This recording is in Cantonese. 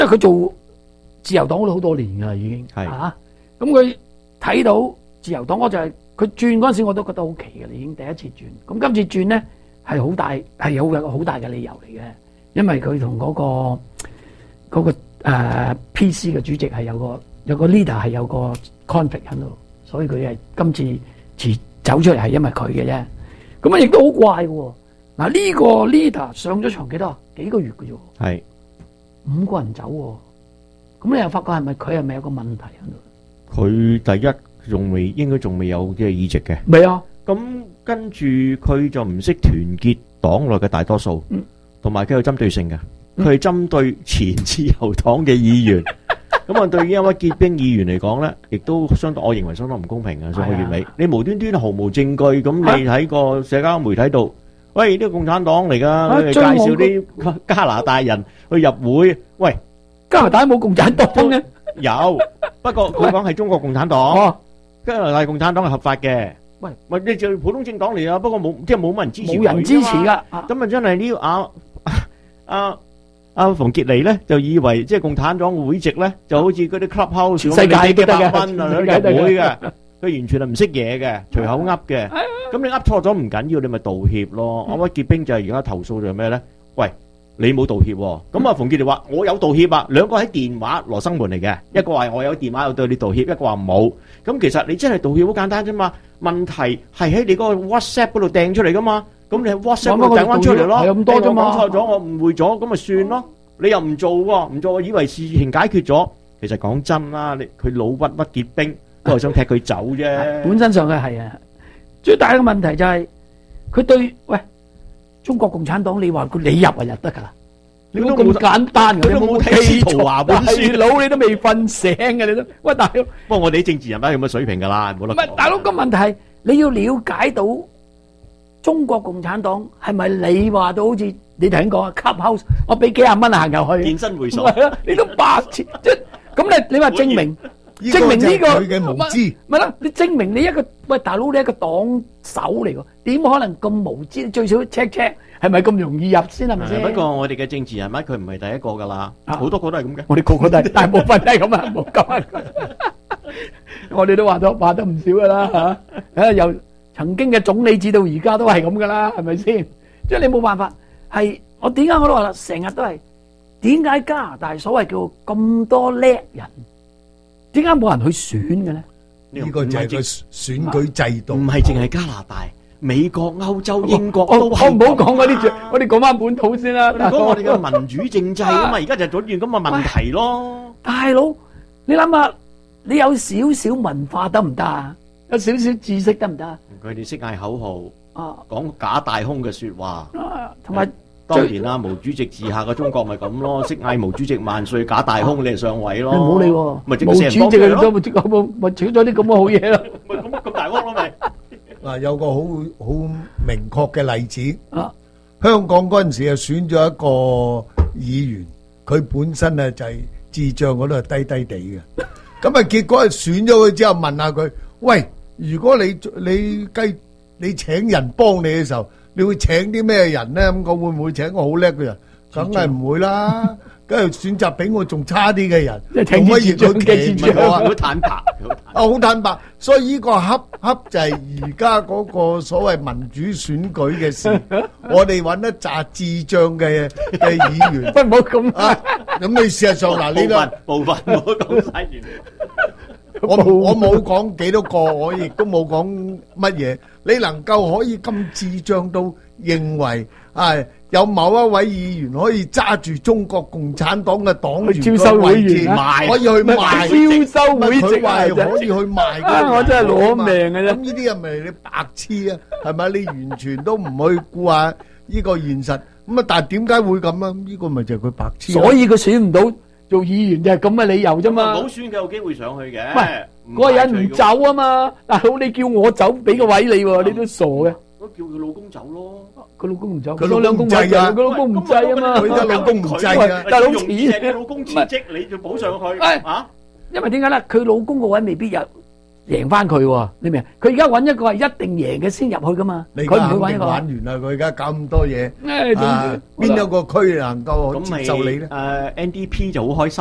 因為佢做自由黨都好多年噶啦，已經係啊。咁佢睇到自由黨，我就係佢轉嗰陣時，我都覺得好奇嘅，已經第一次轉。咁今次轉咧係好大，係有個好大嘅理由嚟嘅，因為佢同嗰個PC 嘅主席係有個 leader 係有個 conflict 喺度，所以佢係今次遲走出嚟係因為佢嘅啫。咁啊，亦都好怪嘅。嗱，呢個 leader 上咗場幾個月嘅啫， 係 5個人走喎。咁你又發覺佢係咪有個問題喺度？ 佢第一應該仲未有即係議席嘅。 未啊。 咁跟住佢就唔識團結黨內嘅大多數，同埋佢有針對性嘅，佢係針對前自由黨嘅議員。咁啊，對於一位結冰議員嚟講咧，亦都我認為相當唔公平嘅。上個月尾，你無端端毫無證據，咁你喺個社交媒體度，喂，呢個共產黨嚟㗎，你介紹啲加拿大人去入會，喂， 加拿大冇共產黨嘅， 有，不過佢講係中國共產黨，加拿大共產黨係合法嘅。 喂， 你就普通政黨嚟啊，不過冇乜人支持， 冇人支持㗎。 咁啊，真係呢馮傑尼咧就以為即係共產黨會籍咧就好似嗰啲 clubhouse 世界都得嘅， 蚊啊入會嘅，佢完全係唔識嘢嘅，隨口噏嘅。咁你噏錯咗唔緊要，你咪道歉咯。阿威傑兵就係而家投訴就係咩咧？喂，你冇道歉喎。咁啊，馮傑尼話我有道歉啊，兩個喺電話羅生門嚟嘅，一個話我有電話有對你道歉，一個話冇。咁其實你真係道歉好簡單啫嘛。問題係喺你嗰個 WhatsApp 嗰度掟出嚟噶嘛。咁你喺 WhatsApp 度掟翻出嚟咯。係咁多啫嘛。我講錯咗，我誤會咗，咁咪算咯。你又唔做喎，唔做，我以為事情解決咗。其實講真啦，佢老屈屈結冰，都係想踢佢走啫。 本身上嘅係啊，最大嘅問題就係佢對中國共產黨，你話你入就得噶啦，你都咁簡單嘅，你冇睇司徒華本書，大佬你都未瞓醒嘅，你都喂大佬。 不過我哋啲政治人物有乜水平噶啦，冇得講。 唔係大佬，個問題係你要了解到中國共產黨係咪你話到好似你頭先講啊 Clubhouse， 我俾幾廿蚊行入去健身會所，係啊，你都白痴，即係咁你話證明呢個佢嘅無知，咪啦，你證明你一個喂大佬你一個黨首嚟㗎，點可能咁無知？最少 check 係咪咁容易入先係咪先？ 不過我哋嘅政治人物佢唔係第一個噶啦，好多個都係咁嘅。 我哋個個都係，大部分都係咁啊，冇咁啊，我哋都話得唔少噶啦嚇，由曾經嘅總理至到而家都係咁噶啦，係咪先？即係你冇辦法，係我點解我都話啦，成日都係點解加拿大所謂叫咁多叻人，點解冇人去選嘅咧？ 呢個就係個選舉制度， 唔係淨係加拿大、美國、歐洲、英國都係。 我唔好講嗰啲，我哋講翻本土先啦。 講我哋嘅民主政制啊嘛，而家就出現咁嘅問題咯。 大佬，你諗下，你有少少文化得唔得啊？有少少知識得唔得啊？ 佢哋識嗌口號，講假大空嘅説話， 同埋當然啦，毛主席治下嘅中國咪咁咯，識嗌毛主席萬歲，假大空你係上位咯。 你唔好理喎， 咪毛主席咁多，咪搶咗啲咁嘅好嘢咯。 咪咁大屋咯咪。 嗱，有個好明確嘅例子，香港嗰陣時啊選咗一個議員，佢本身啊就係智障嗰度係低低地嘅，咁啊結果係選咗佢之後問下佢，喂，如果你請人幫你嘅時候，你會請啲咩人咧？咁講會唔會請個好叻嘅人？梗係唔會啦，梗係選擇比我仲差啲嘅人。 請乜嘢做嘅智障？ 好坦白， 好坦白。所以呢個恰就係而家嗰個所謂民主選舉嘅事。我哋揾一紮智障嘅議員， 唔好咁啊！咁你事實上嗱，呢部分唔好講晒完。 我冇講幾多個，我亦都冇講乜嘢。你能夠可以咁智障到認為有某一位議員可以揸住中國共產黨嘅黨員招收會員可以去賣招收會籍， 佢話係可以去賣。 我真係攞命嘅啫。 咁呢啲係咪你白痴啊？係咪你完全都唔去顧下呢個現實？咁啊，但係點解會咁啊？呢個咪就係佢白痴。 所以佢選唔到做議員就係咁嘅理由啫嘛。 冇選佢有機會上去嘅。 唔係嗰個人唔走啊嘛。大佬你叫我走，俾個位你喎，你都傻嘅。 我叫佢老公走咯。 佢老公唔走， 佢老公唔制啊！ 佢老公唔制啊嘛。 佢嘅老公唔制啊！ 大佬用你老公辭職，你就補上去啊？ 因為點解咧？佢老公個位未必有贏翻佢喎，你明唔明？佢而家揾一個係一定贏嘅先入去噶嘛， 你而佢家肯定唔會揾一個。 玩完啦，佢而家搞咁多嘢， 誒點邊有個區能夠接咁咪受你咧？ NDP 就好開心。